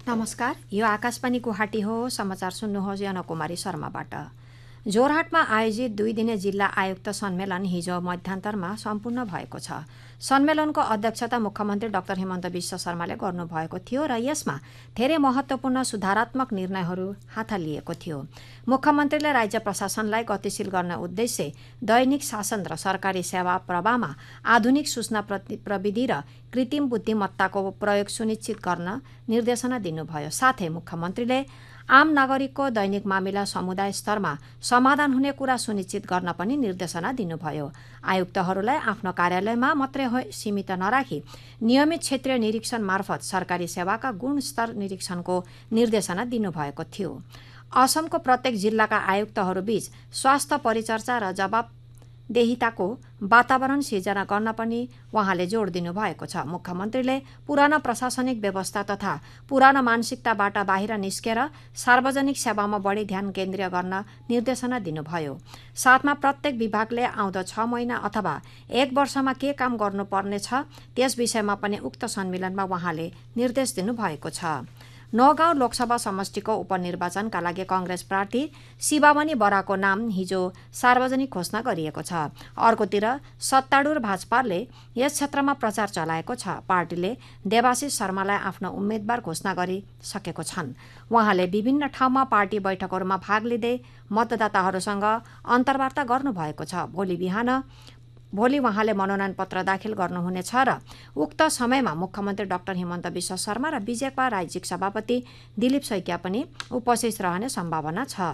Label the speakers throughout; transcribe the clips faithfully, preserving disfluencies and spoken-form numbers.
Speaker 1: नमस्कार, यो आकाशवाणी गुवाहाटी हो। समाचार सुन्नुहोस् यनकुमारी शर्माबाट। जोरहाटमा आयोजित दुई दिने जिल्ला आयुक्त सम्मेलन हिजो मध्यान्तरमा सम्पूर्ण भएको छ। सम्मेलनको अध्यक्षता मुख्यमन्त्री डाक्टर हिमन्त बिश्व शर्माले गर्नुभएको थियो र यसमा धेरै महत्त्वपूर्ण सुधारात्मक निर्णयहरू हातलिएको थियो। मुख्यमन्त्रीले राज्य प्रशासनलाई गतिशील गर्ने उद्देश्य दैनिक शासन र सरकारी सेवा प्रवाहमा आधुनिक सूचना प्रविधि र कृत्रिम बुद्धिमत्ताको प्रयोग सुनिश्चित गर्न निर्देशना दिनुभयो। साथै मुख्यमन्त्रीले आम नागरिकको दैनिक मामिला समुदाय स्तरमा समाधान हुने कुरा सुनिश्चित गर्न पनि निर्देशना दिनुभयो। आयुक्तहरूलाई आफ्नो कार्यालयमा मात्रै सीमित नराखी नियमित क्षेत्रीय निरीक्षण मार्फत सरकारी सेवाका गुणस्तर निरीक्षणको निर्देशना दिनुभएको थियो। असमको प्रत्येक जिल्लाका आयुक्तहरूबीच स्वास्थ्य परिचर्चा र जवाबदेहिताको वातावरण सिर्जना गर्न पनि उहाँले जोड दिनुभएको छ। मुख्यमन्त्रीले पुरानो प्रशासनिक व्यवस्था तथा पुरानो मानसिकताबाट बाहिर निस्केर सार्वजनिक सेवामा बढी ध्यान केन्द्रीय गर्न निर्देशना दिनुभयो। साथमा प्रत्येक विभागले आउँदो छ महिना अथवा एक वर्षमा के काम गर्नुपर्नेछ त्यस विषयमा पनि उक्त सम्मेलनमा उहाँले निर्देश दिनुभएको छ। नौगाउँ लोकसभा समष्टिको उपनिर्वाचनका लागि कांग्रेस प्रार्थी शिवामणि बराको नाम हिजो सार्वजनिक घोषणा गरिएको छ। अर्कोतिर सत्तारूढ भाजपाले यस क्षेत्रमा प्रचार चलाएको छ। पार्टीले देवाशिष शर्मालाई आफ्नो उम्मेद्वार घोषणा गरिसकेको छन्। उहाँले विभिन्न ठाउँमा पार्टी बैठकहरूमा भाग लिँदै मतदाताहरूसँग अन्तर्वार्ता गर्नुभएको छ। भोलि बिहान भोलि उहाँले मनोनयन पत्र दाखिल गर्नुहुनेछ र उक्त समयमा मुख्यमन्त्री डाक्टर हिमन्त बिश्व शर्मा र बीजेपा राज्यिक सभापति दिलीप सैकिया पनि उपस्थित रहने सम्भावना छ।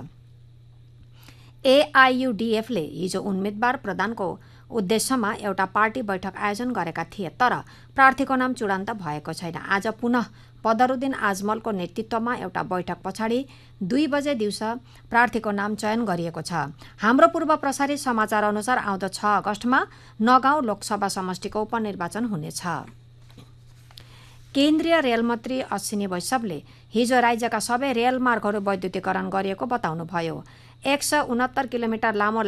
Speaker 1: एआईयुडीएफले हिजो उम्मेद्वार प्रदानको उद्देश्यमा एउटा पार्टी बैठक आयोजन गरेका थिए, तर प्रार्थीको नाम चूडान्त भएको छैन। आज पुनः बदरुद्दिन आजमलको नेतृत्वमा एउटा बैठक पछाडि दुई बजे दिउँसो प्रार्थीको नाम चयन गरिएको छ। हाम्रो पूर्व प्रसारित समाचार अनुसार आउँदो छ अगस्तमा नगाउँ लोकसभा समष्टिको उपनिर्वाचन हुनेछ। केन्द्रीय रेल मन्त्री अश्विनी वैष्णवले हिजो राज्यका सबै रेल मार्गहरू वैद्युतीकरण गरिएको बताउनुभयो। एक सय उनहत्तर किलोमिटर लामो